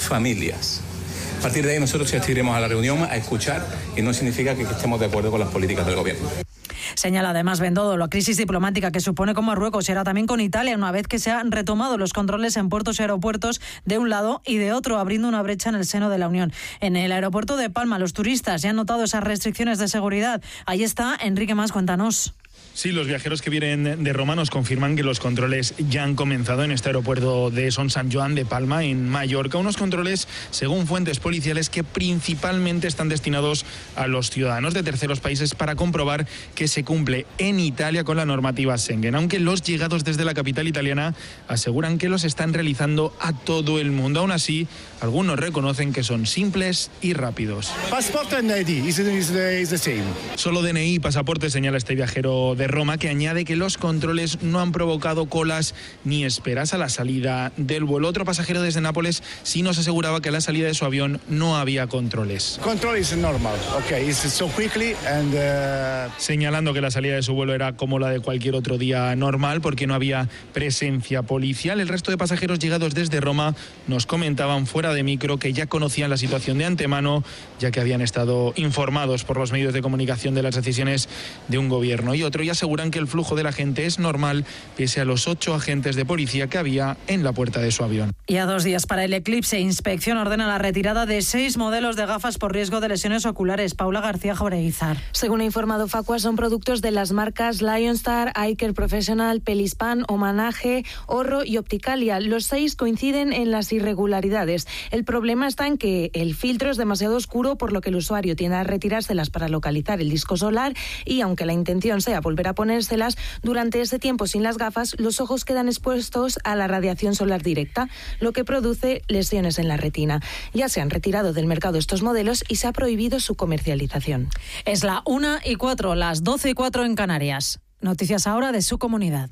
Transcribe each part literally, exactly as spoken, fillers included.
familias. A partir de ahí nosotros asistiremos a la reunión a escuchar y no significa que estemos de acuerdo con las políticas del gobierno. Señala además Bendodo la crisis diplomática que supone con Marruecos y ahora también con Italia, una vez que se han retomado los controles en puertos y aeropuertos de un lado y de otro, abriendo una brecha en el seno de la Unión. En el aeropuerto de Palma, los turistas ya han notado esas restricciones de seguridad. Ahí está Enrique Mas, cuéntanos. Sí, los viajeros que vienen de Roma nos confirman que los controles ya han comenzado en este aeropuerto de Son San Joan de Palma, en Mallorca. Unos controles, según fuentes policiales, que principalmente están destinados a los ciudadanos de terceros países para comprobar que se cumple en Italia con la normativa Schengen. Aunque los llegados desde la capital italiana aseguran que los están realizando a todo el mundo. Aún así, algunos reconocen que son simples y rápidos. Pasaporte and I D is, is, is the same. Solo D N I y pasaporte, señala este viajero de Roma, que añade que los controles no han provocado colas ni esperas a la salida del vuelo. Otro pasajero desde Nápoles sí nos aseguraba que a la salida de su avión no había controles. Control is normal, okay, it's so quickly and uh... señalando que la salida de su vuelo era como la de cualquier otro día normal porque no había presencia policial. El resto de pasajeros llegados desde Roma nos comentaban fuera de micro que ya conocían la situación de antemano, ya que habían estado informados por los medios de comunicación de las decisiones de un gobierno y otro, y aseguran que el flujo de la gente es normal pese a los ocho agentes de policía que había en la puerta de su avión. Y a dos días para el eclipse, Inspección ordena la retirada de seis modelos de gafas por riesgo de lesiones oculares. Paula García Jaureguizar. Según ha informado Facua, son productos de las marcas Lionstar, Eyecare Professional, Pelispan, Homanage, Orro y Opticalia. Los seis coinciden en las irregularidades. El problema está en que el filtro es demasiado oscuro, por lo que el usuario tiende a retirárselas para localizar el disco solar y, aunque la intención sea volver a ponérselas, durante ese tiempo sin las gafas los ojos quedan expuestos a la radiación solar directa, lo que produce lesiones en la retina. Ya se han retirado del mercado estos modelos y se ha prohibido su comercialización. Es la una y cuatro, las doce y cuatro en Canarias. Noticias ahora de su comunidad.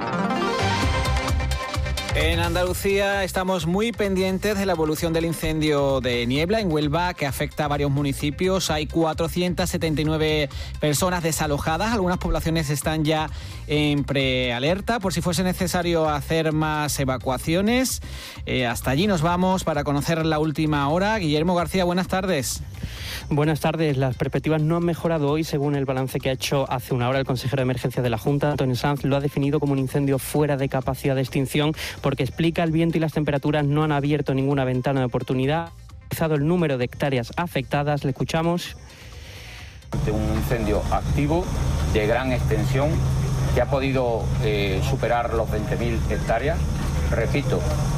En Andalucía estamos muy pendientes de la evolución del incendio de Niebla en Huelva, que afecta a varios municipios. Hay cuatrocientas setenta y nueve personas desalojadas. Algunas poblaciones están ya en prealerta por si fuese necesario hacer más evacuaciones. Eh, hasta allí nos vamos para conocer la última hora. Guillermo García, buenas tardes. Buenas tardes. Las perspectivas no han mejorado hoy, según el balance que ha hecho hace una hora el consejero de Emergencias de la Junta, Antonio Sanz. Lo ha definido como un incendio fuera de capacidad de extinción, porque explica el viento y las temperaturas no han abierto ninguna ventana de oportunidad. El número de hectáreas afectadas, le escuchamos. De un incendio activo de gran extensión que ha podido eh, superar los veinte mil hectáreas. Repito,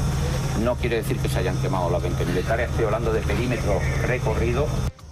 no quiere decir que se hayan quemado las veinte mil hectáreas, estoy hablando de perímetro recorrido.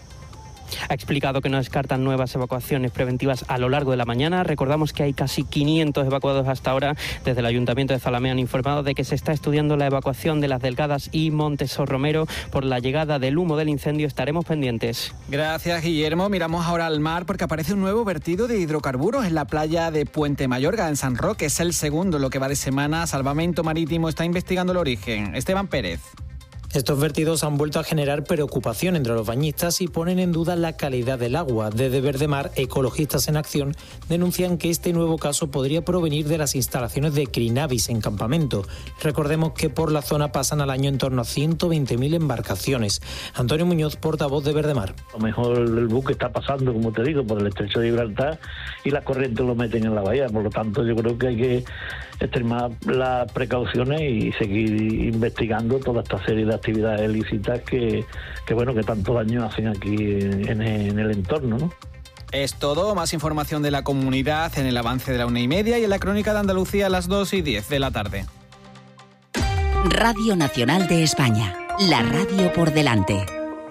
Ha explicado que no descartan nuevas evacuaciones preventivas a lo largo de la mañana. Recordamos que hay casi quinientos evacuados hasta ahora. Desde el Ayuntamiento de Zalamea han informado de que se está estudiando la evacuación de Las Delgadas y Montes Romero por la llegada del humo del incendio. Estaremos pendientes. Gracias, Guillermo. Miramos ahora al mar porque aparece un nuevo vertido de hidrocarburos en la playa de Puente Mayorga, en San Roque. Es el segundo lo que va de semana. Salvamento Marítimo está investigando el origen. Esteban Pérez. Estos vertidos han vuelto a generar preocupación entre los bañistas y ponen en duda la calidad del agua. Desde Verdemar, Ecologistas en Acción denuncian que este nuevo caso podría provenir de las instalaciones de Crinavis en Campamento. Recordemos que por la zona pasan al año en torno a ciento veinte mil embarcaciones. Antonio Muñoz, portavoz de Verdemar. A lo mejor el buque está pasando, como te digo, por el estrecho de Gibraltar y las corrientes lo meten en la bahía. Por lo tanto, yo creo que hay que extremar las precauciones y seguir investigando toda esta serie de actividades ilícitas que, que bueno, que tanto daño hacen aquí en, en el entorno, ¿no? Es todo. Más información de la comunidad en el avance de la una y media y en la crónica de Andalucía a las dos y diez de la tarde. Radio Nacional de España, la radio por delante.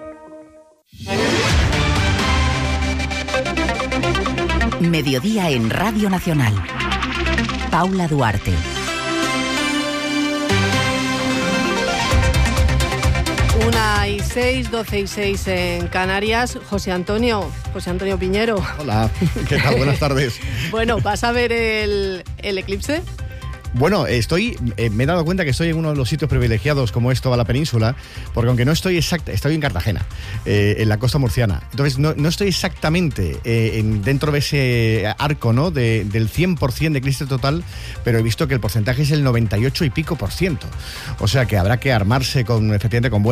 Mediodía en Radio Nacional. Paula Duarte. Una y seis, doce y seis en Canarias. José Antonio, José Antonio Piñero. Hola, ¿qué tal? Buenas tardes. Bueno, ¿vas a ver el, el eclipse? Bueno, estoy, eh, me he dado cuenta que estoy en uno de los sitios privilegiados como es toda la península, porque aunque no estoy exacta, estoy en Cartagena, eh, en la costa murciana. Entonces no, no estoy exactamente eh, en, dentro de ese arco, ¿no? De, del cien por ciento de eclipse total, pero he visto que el porcentaje es el noventa y ocho y pico por ciento. O sea que habrá que armarse con, efectivamente, con buena